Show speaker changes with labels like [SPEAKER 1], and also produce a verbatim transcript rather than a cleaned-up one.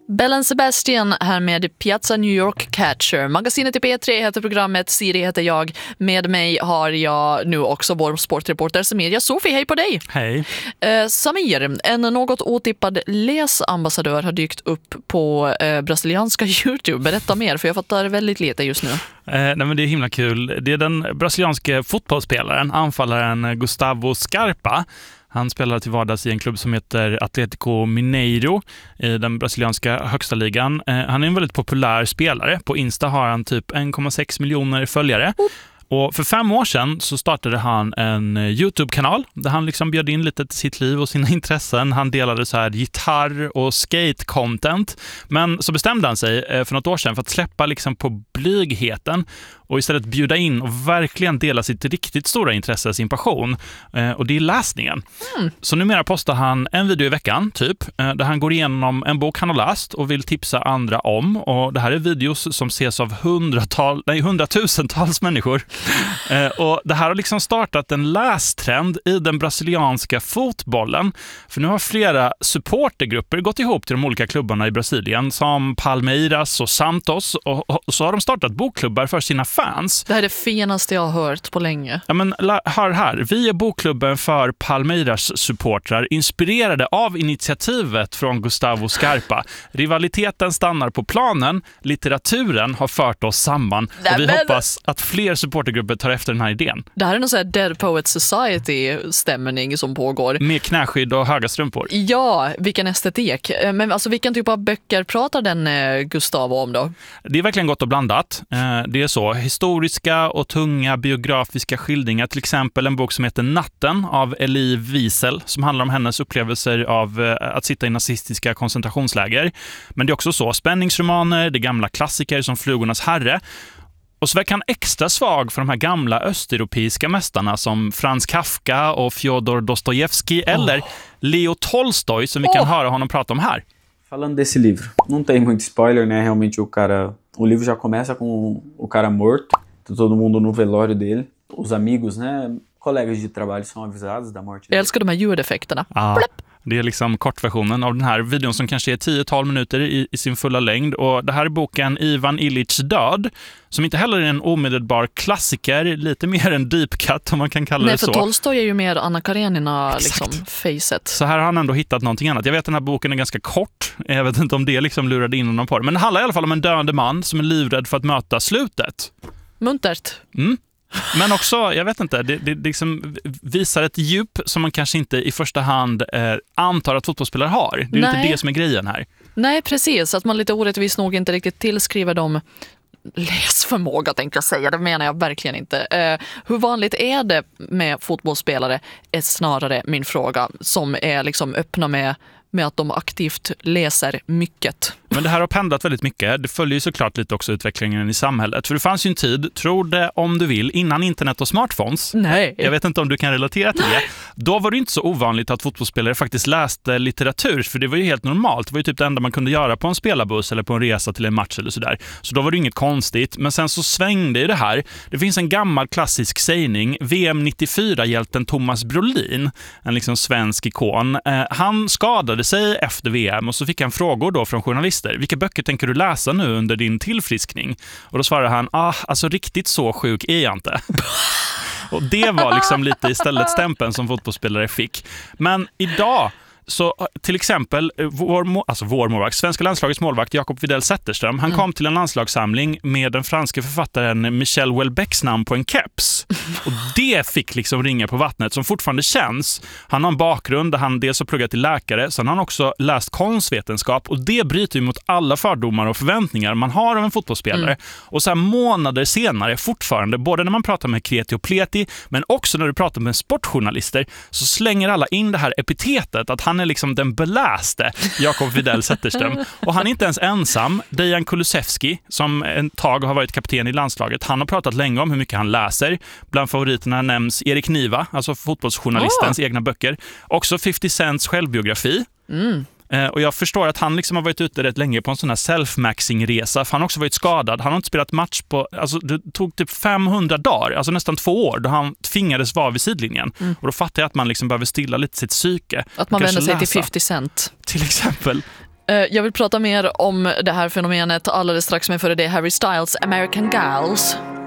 [SPEAKER 1] Bellen Sebastian här med Piazza New York Catcher. Magasinet i P tre heter programmet, Siri heter jag. Med mig har jag nu också vår sportreporter Samir Sofie. Hej på dig!
[SPEAKER 2] Hej!
[SPEAKER 1] Eh, Samir, en något otippad läsambassadör har dykt upp på eh, brasilianska YouTube. Berätta mer, för jag fattar väldigt lite just nu.
[SPEAKER 2] Eh, nej, men det är himla kul. Det är den brasilianska fotbollsspelaren, anfallaren Gustavo Scarpa. Han spelar till vardags i en klubb som heter Atlético Mineiro i den brasilianska högsta ligan. Eh, han är en väldigt populär spelare. På Insta har han typ en komma sex miljoner följare. Oh. Och för fem år sedan så startade han en YouTube-kanal där han liksom bjöd in lite till sitt liv och sina intressen. Han delade så här gitarr- och skate-content. Men så bestämde han sig för något år sedan för att släppa liksom på blygheten och istället bjuda in och verkligen dela sitt riktigt stora intresse, sin passion. Och det är läsningen. Mm. Så numera postar han en video i veckan, typ, där han går igenom en bok han har läst och vill tipsa andra om. Och det här är videos som ses av hundratal, nej, hundratusentals människor. Och det här har liksom startat en lästrend i den brasilianska fotbollen. För nu har flera supportergrupper gått ihop till de olika klubbarna i Brasilien, som Palmeiras och Santos. Och, och så har de startat bokklubbar för sina fans.
[SPEAKER 1] Det här är det finaste jag har hört på länge.
[SPEAKER 2] Ja, men hör här. Vi är bokklubben för Palmeiras supportrar, inspirerade av initiativet från Gustavo Scarpa. Rivaliteten stannar på planen. Litteraturen har fört oss samman. Nej, och vi men... hoppas att fler supportergrupper tar efter den här idén.
[SPEAKER 1] Det här är någon sån här Dead Poets Society-stämning som pågår.
[SPEAKER 2] Med knäskydd och höga strumpor.
[SPEAKER 1] Ja, vilken estetik. Men alltså, vilken typ av böcker pratar den eh, Gustavo om då?
[SPEAKER 2] Det är verkligen gott och blandat. Eh, det är så. Historiska och tunga biografiska skildringar. Till exempel en bok som heter Natten av Elie Wiesel som handlar om hennes upplevelser av eh, att sitta i nazistiska koncentrationsläger. Men det är också så. Spänningsromaner, det gamla klassiker som Flugornas herre. Och så verkar han extra svag för de här gamla östeuropeiska mästarna som Franz Kafka och Fyodor Dostojevskij oh. eller Leo Tolstoj som vi kan oh. höra honom prata om här.
[SPEAKER 3] Falando desse livro, não tem muito spoiler, né? Realmente o cara, o livro já começa com o cara morto, tá todo mundo no velório dele, os amigos, né, colegas de trabalho são avisados da morte dele.
[SPEAKER 1] Jag älskar de här ljudeffekterna.
[SPEAKER 2] Ah. Det är liksom kortversionen av den här videon som kanske är tio-tolv minuter i, i sin fulla längd. Och det här är boken Ivan Illichs död, som inte heller är en omedelbar klassiker, lite mer en deep cut om man kan kalla
[SPEAKER 1] Nej,
[SPEAKER 2] det så.
[SPEAKER 1] Nej, för Tolstoj är ju mer Anna Karenina liksom, facet.
[SPEAKER 2] Så här har han ändå hittat någonting annat. Jag vet att den här boken är ganska kort. Jag vet inte om det liksom lurade in honom på det. Men det handlar i alla fall om en döende man som är livrädd för att möta slutet.
[SPEAKER 1] Muntert.
[SPEAKER 2] Mm. Men också, jag vet inte, det, det, det liksom visar ett djup som man kanske inte i första hand eh, antar att fotbollsspelare har. Det är Nej. inte det som är grejen här.
[SPEAKER 1] Nej, precis. Att man lite orättvis nog inte riktigt tillskriver dem läsförmåga, tänkte jag säga. Det menar jag verkligen inte. Eh, hur vanligt är det med fotbollsspelare är snarare min fråga, som är liksom öppna med med att de aktivt läser mycket.
[SPEAKER 2] Men det här har pendlat väldigt mycket. Det följer ju såklart lite också utvecklingen i samhället. För det fanns ju en tid, tror det om du vill, innan internet och smartphones.
[SPEAKER 1] Nej.
[SPEAKER 2] Jag vet inte om du kan relatera till det. Då var det inte så ovanligt att fotbollsspelare faktiskt läste litteratur. För det var ju helt normalt. Det var ju typ det enda man kunde göra på en spelarbuss eller på en resa till en match eller sådär. Så då var det inget konstigt. Men sen så svängde ju det här. Det finns en gammal klassisk sägning. V M nittiofyra-hjälten Thomas Brolin, en liksom svensk ikon. Eh, han skadade sig efter V M och så fick han frågor då från journalister. Vilka böcker tänker du läsa nu under din tillfriskning? Och då svarade han, ah, alltså riktigt så sjuk är jag inte. Och det var liksom lite istället stämpeln som fotbollsspelare fick. Men idag så till exempel vår, alltså vår målvakt, svenska landslagets målvakt Jakob Widell Zetterström, han mm. kom till en landslagssamling med den franska författaren Michel Houellebecqs namn på en keps. Och det fick liksom ringa på vattnet som fortfarande känns. Han har en bakgrund där han dels har pluggat till läkare, sen har han också läst konstvetenskap, och det bryter ju mot alla fördomar och förväntningar man har av en fotbollsspelare. Mm. Och så här månader senare fortfarande, både när man pratar med kreti och pleti, men också när du pratar med sportjournalister, så slänger alla in det här epitetet att han är liksom den beläste Jakob Widell Zetterström. Och han är inte ens ensam. Dejan Kulusevski, som en tag har varit kapten i landslaget, han har pratat länge om hur mycket han läser. Bland favoriterna nämns Erik Niva, alltså fotbollsjournalistens oh. egna böcker. Också femtio Cents självbiografi. Mm. Eh, och jag förstår att han liksom har varit ute rätt länge på en sån här self-maxing-resa. För han har också varit skadad. Han har inte spelat match på... Alltså, det tog typ femhundra dagar, alltså nästan två år, då han tvingades vara vid sidlinjen. Mm. Och då fattar jag att man liksom behöver stilla lite sitt psyke.
[SPEAKER 1] Att man vänder sig läsa. till femtio Cent.
[SPEAKER 2] Till exempel.
[SPEAKER 1] Eh, Jag vill prata mer om det här fenomenet alldeles strax, med före det Harry Styles American Gals.